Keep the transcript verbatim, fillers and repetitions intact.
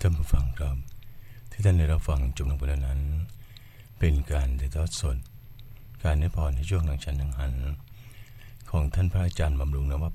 ท่านผู้ฟังครับที่ท่านได้รับฟังจบลงไปแล้วนั้นเป็นการถ่ายทอดสดการให้พรในช่วงหลังฉันนังหันของท่านพระอาจารย์บำรุงนว